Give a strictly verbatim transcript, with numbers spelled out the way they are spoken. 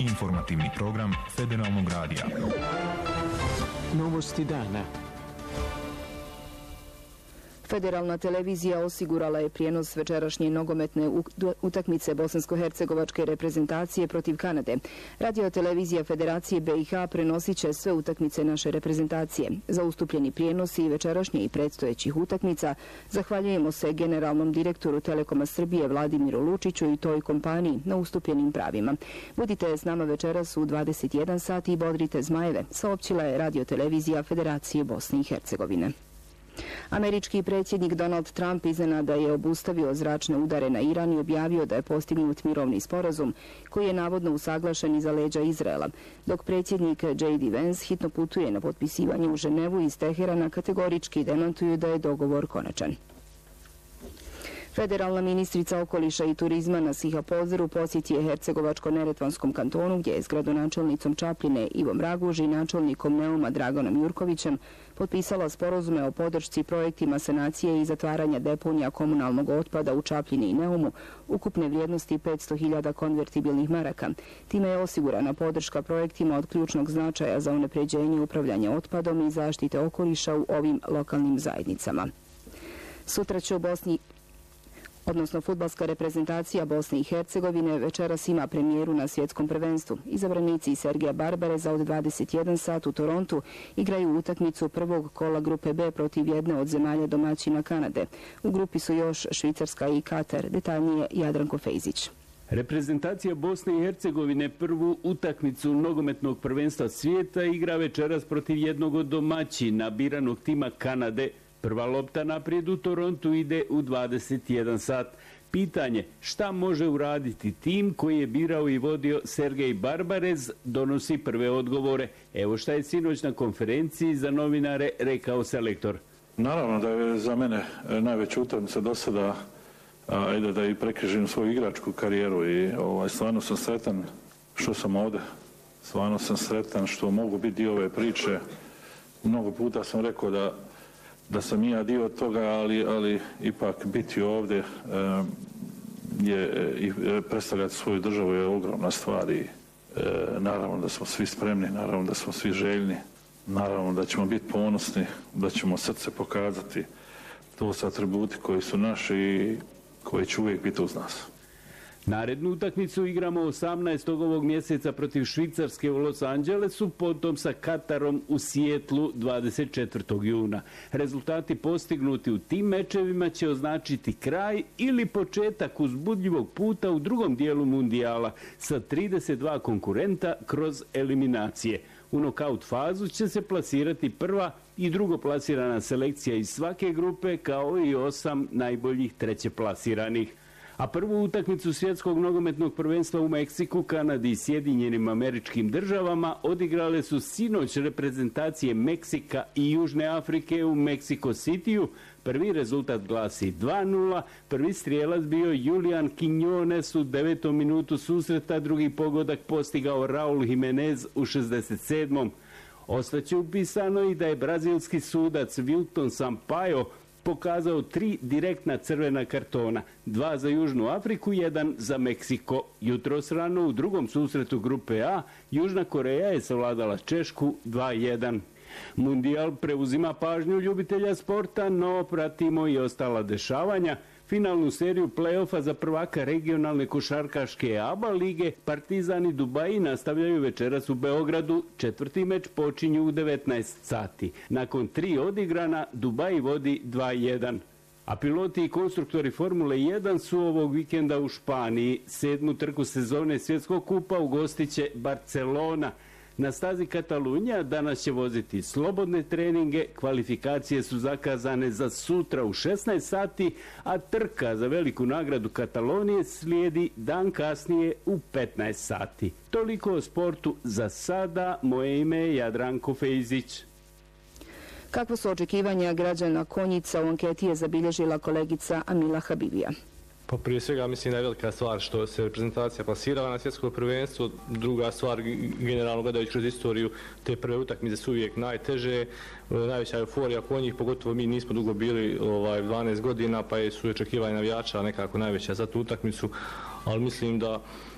Informativni program Federalnog radija. Novosti dana. Federalna televizija osigurala je prijenos večerašnje nogometne utakmice bosansko-hercegovačke reprezentacije protiv Kanade. Radio-televizija Federacije B i H prenosit će sve utakmice naše reprezentacije. Za ustupljeni prijenos i večerašnje i predstojećih utakmica zahvaljujemo se generalnom direktoru Telekoma Srbije Vladimiru Lučiću i toj kompaniji na ustupljenim pravima. Budite s nama večeras u dvadeset jedan sati i bodrite zmajeve, saopćila je Radio-televizija Federacije Bosne i Hercegovine. Američki predsjednik Donald Trump iznenada je obustavio zračne udare na Iran i objavio da je postignut mirovni sporazum koji je navodno usaglašen iza leđa Izraela, dok predsjednik J D Vance hitno putuje na potpisivanje u Ženevu iz Teherana kategorički demantuju da je dogovor konačan. Federalna ministrica okoliša i turizma Nasiha Pozeru posjeti je Hercegovačko-Neretvanskom kantonu gdje je s gradonačelnicom Čapljine Ivom Raguž i načelnikom Neuma Draganom Jurkovićem potpisala sporazume o podršci projektima sanacije i zatvaranja deponija komunalnog otpada u Čapljini i Neumu ukupne vrijednosti petsto hiljada konvertibilnih maraka. Time je osigurana podrška projektima od ključnog značaja za unapređenje upravljanja otpadom i zaštite okoliša u ovim lokalnim zajednicama. Sutra će u Bosni odnosno fudbalska reprezentacija Bosne i Hercegovine večeras ima premijeru na svjetskom prvenstvu. Izabranici Sergeja Barbareza od dvadeset jedan sat u Torontu igraju utakmicu prvog kola grupe B protiv jedne od zemalja domaćina Kanade. U grupi su još Švicarska i Katar, detaljnije Jadranko Fejzić. Reprezentacija Bosne i Hercegovine prvu utakmicu nogometnog prvenstva svijeta igra večeras protiv jednog od domaćina biranog tima Kanade. Prva lopta naprijed u Torontu ide u dvadeset jedan sat. Pitanje šta može uraditi tim koji je birao i vodio Sergej Barbarez donosi prve odgovore. Evo šta je sinoć na konferenciji za novinare rekao selektor. Naravno da je za mene najveća utakmica do sada, ajde da i prekrižim svoju igračku karijeru i ovaj, stvarno sam sretan što sam ovdje. Stvarno sam sretan što mogu biti dio ove priče. Mnogo puta sam rekao da da sam i ja dio toga, ali, ali ipak biti ovdje e, je i predstavljati svoju državu je ogromna stvar i e, naravno da smo svi spremni, naravno da smo svi željni, naravno da ćemo biti ponosni, da ćemo srce pokazati. To su atributi koji su naši i koji će uvijek biti uz nas. Narednu utakmicu igramo osamnaestog ovog mjeseca protiv Švicarske u Los Angelesu, potom sa Katarom u Sijetlu dvadeset četvrtog juna. Rezultati postignuti u tim mečevima će označiti kraj ili početak uzbudljivog puta u drugom dijelu mundijala sa trideset dva konkurenta kroz eliminacije. U nokaut fazu će se plasirati prva i drugoplasirana selekcija iz svake grupe kao i osam najboljih trećeplasiranih. A prvu utakmicu svjetskog nogometnog prvenstva u Meksiku, Kanadi i Sjedinjenim Američkim Državama odigrale su sinoć reprezentacije Meksika i Južne Afrike u Meksiko Cityu. Prvi rezultat glasi dva nula, prvi strijelac bio Julian Quiñones u devetom minutu susreta, drugi pogodak postigao Raul Jimenez u šezdeset sedmom Ostaće upisano i da je brazilski sudac Wilton Sampaio pokazao tri direktna crvena kartona, dva za Južnu Afriku, jedan za Meksiko. Jutros rano u drugom susretu grupe A, Južna Koreja je savladala Češku dva jedan. Mundijal preuzima pažnju ljubitelja sporta, no pratimo i ostala dešavanja. Finalnu seriju play-offa za prvaka regionalne košarkaške A B A lige Partizan i Dubaji nastavljaju večeras u Beogradu. Četvrti meč počinju u devetnaest sati. Nakon tri odigrana Dubaji vodi dva jedan. A piloti i konstruktori Formule jedan su ovog vikenda u Španiji. Sedmu trku sezone svjetskog kupa ugostiće Barcelona. Na stazi Katalunja danas će voziti slobodne treninge, kvalifikacije su zakazane za sutra u šesnaest sati, a trka za veliku nagradu Katalonije slijedi dan kasnije u petnaest sati. Toliko o sportu za sada, moje ime je Jadranko Fejzić. Kakva su očekivanja građana Konjica u anketi je zabilježila kolegica Amila Habibija. Pa prije svega mislim da je velika stvar što se reprezentacija plasirala na svjetsko prvenstvo. Druga stvar, generalno gledajući kroz istoriju, te prve utakmice su uvijek najteže, najveća euforija po njih, pogotovo mi nismo dugo bili ovaj, dvanaest godina, pa su očekivanja navijača nekako najveća za tu utakmicu, ali mislim da